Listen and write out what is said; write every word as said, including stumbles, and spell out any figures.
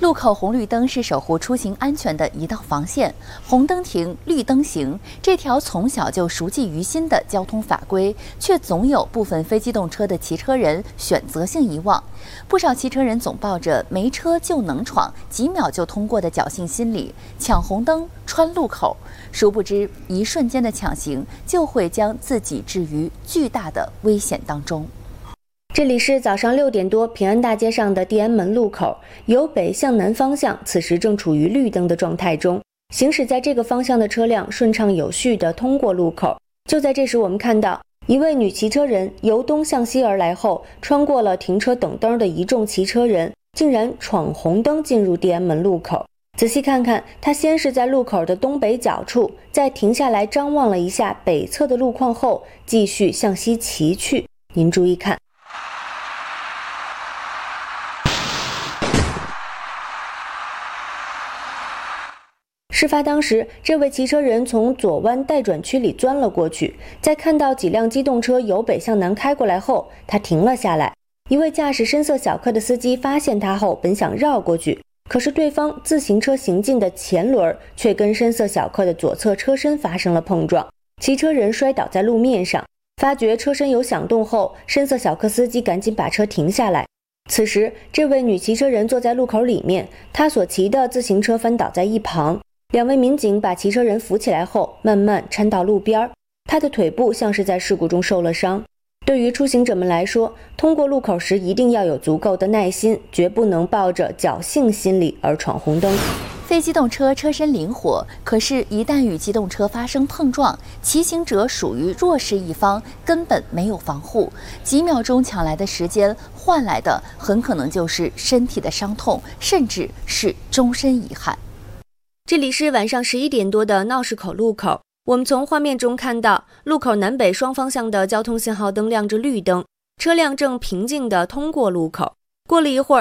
路口红绿灯是守护出行安全的一道防线，红灯停，绿灯行，这条从小就熟记于心的交通法规，却总有部分非机动车的骑车人选择性遗忘。不少骑车人总抱着没车就能闯，几秒就通过的侥幸心理，抢红灯、穿路口，殊不知一瞬间的抢行就会将自己置于巨大的危险当中。 这里是早上六点多，平安大街上的地安门路口，由北向南方向此时正处于绿灯的状态中，行驶在这个方向的车辆顺畅有序地通过路口。就在这时，我们看到一位女骑车人由东向西而来后，穿过了停车等灯的一众骑车人，竟然闯红灯进入地安门路口。仔细看看，她先是在路口的东北角处，再停下来张望了一下北侧的路况后，继续向西骑去。您注意看，事发当时，这位骑车人从左弯待转区里钻了过去，在看到几辆机动车由北向南开过来后，他停了下来。一位驾驶深色小客的司机发现他后，本想绕过去，可是对方自行车行进的前轮却跟深色小客的左侧车身发生了碰撞，骑车人摔倒在路面上。发觉车身有响动后，深色小客司机赶紧把车停下来。此时，这位女骑车人坐在路口里面，她所骑的自行车翻倒在一旁。两位民警把骑车人扶起来后，慢慢搀到路边，他的腿部像是在事故中受了伤。对于出行者们来说，通过路口时一定要有足够的耐心，绝不能抱着侥幸心理而闯红灯。 非机动车车身灵活，可是一旦与机动车发生碰撞，骑行者属于弱势一方，根本没有防护，几秒钟抢来的时间换来的很可能就是身体的伤痛，甚至是终身遗憾。 这里是晚上十一点多的闹市口路口，我们从画面中看到路口南北双方向的交通信号灯亮着绿灯，车辆正平静地通过路口。过了一会儿，